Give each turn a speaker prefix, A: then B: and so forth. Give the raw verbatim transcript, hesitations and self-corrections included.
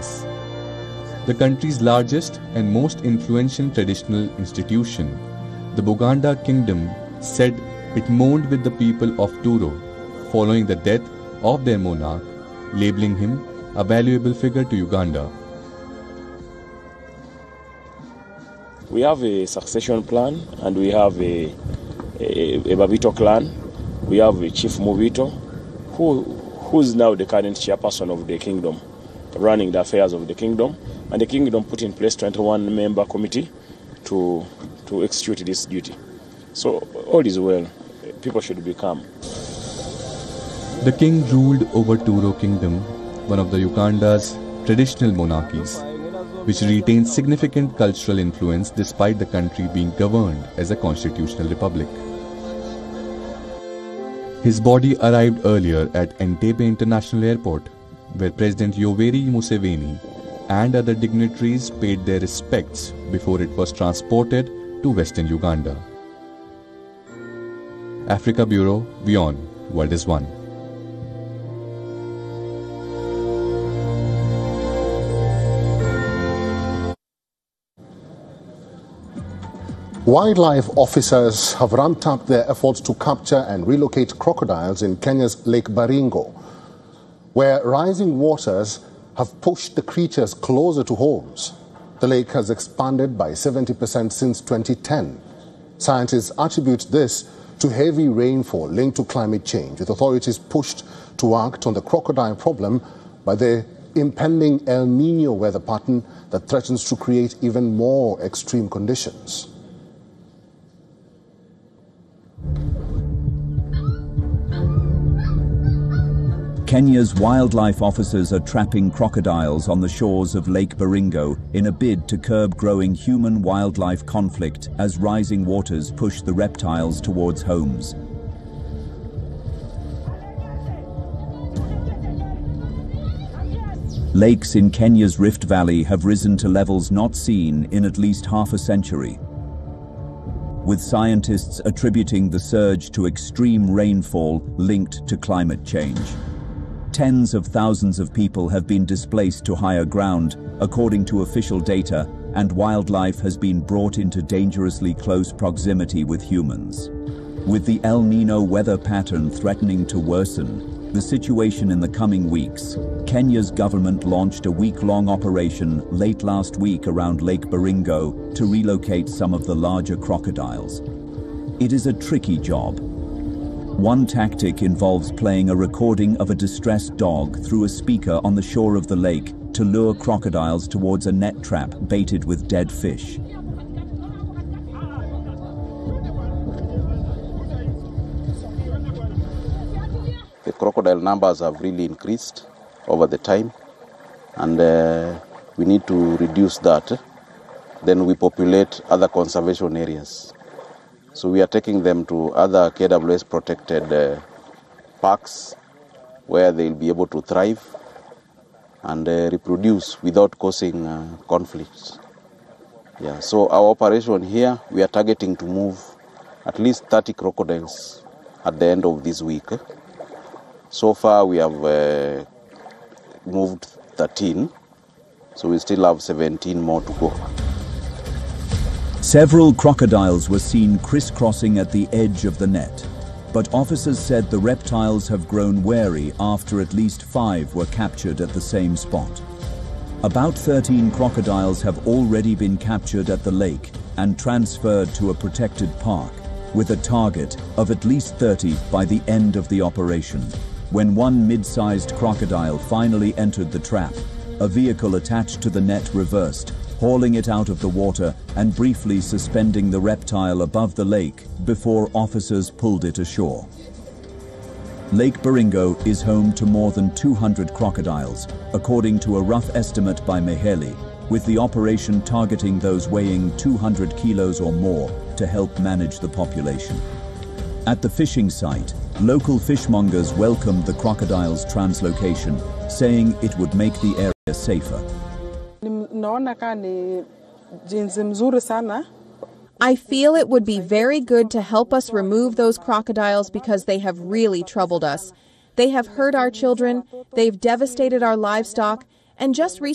A: Palace. The country's largest and most influential traditional institution, the Buganda Kingdom, said it mourned with the people of Turo following the death of their monarch, labeling him a valuable figure to Uganda.
B: We have a succession plan and we have a, a, a Babito clan. We have a Chief Mubito, who, who is now the current chairperson of the kingdom, running the affairs of the kingdom. And the kingdom put in place twenty-one member committee to, to execute this duty. So all is well. People should be calm.
A: The king ruled over Turo Kingdom, one of the Uganda's traditional monarchies, which retains significant cultural influence despite the country being governed as a constitutional republic. His body arrived earlier at Entebbe International Airport, where President Yoweri Museveni and other dignitaries paid their respects before it was transported to Western Uganda. Africa Bureau, WION, World is One.
C: Wildlife officers have ramped up their efforts to capture and relocate crocodiles in Kenya's Lake Baringo, where rising waters have pushed the creatures closer to homes. The lake has expanded by seventy percent since twenty ten. Scientists attribute this to heavy rainfall linked to climate change, with authorities pushed to act on the crocodile problem by the impending El Nino weather pattern that threatens to create even more extreme conditions.
D: Kenya's wildlife officers are trapping crocodiles on the shores of Lake Baringo in a bid to curb growing human-wildlife conflict as rising waters push the reptiles towards homes. Lakes in Kenya's Rift Valley have risen to levels not seen in at least half a century, with scientists attributing the surge to extreme rainfall linked to climate change. Tens of thousands of people have been displaced to higher ground, according to official data, and wildlife has been brought into dangerously close proximity with humans. With the El Nino weather pattern threatening to worsen the situation in the coming weeks, Kenya's government launched a week-long operation late last week around Lake Baringo to relocate some of the larger crocodiles. It is a tricky job. One tactic involves playing a recording of a distressed dog through a speaker on the shore of the lake to lure crocodiles towards a net trap baited with dead fish.
E: The crocodile numbers have really increased over the time, and uh, we need to reduce that. Then we populate other conservation areas. So we are taking them to other K W S protected uh, parks where they'll be able to thrive and uh, reproduce without causing uh, conflicts. Yeah. So our operation here, we are targeting to move at least thirty crocodiles at the end of this week. So far we have uh, moved thirteen, so we still have seventeen more to go.
D: Several crocodiles were seen crisscrossing at the edge of the net, but officers said the reptiles have grown wary after at least five were captured at the same spot. About thirteen crocodiles have already been captured at the lake and transferred to a protected park, with a target of at least thirty by the end of the operation. When one mid-sized crocodile finally entered the trap, a vehicle attached to the net reversed, hauling it out of the water and briefly suspending the reptile above the lake before officers pulled it ashore. Lake Baringo is home to more than two hundred crocodiles, according to a rough estimate by Meheli, with the operation targeting those weighing two hundred kilos or more to help manage the population. At the fishing site, local fishmongers welcomed the crocodile's translocation, saying it would make the area safer.
F: I feel it would be very good to help us remove those crocodiles because they have really troubled us. They have hurt our children, they've devastated our livestock, and just recently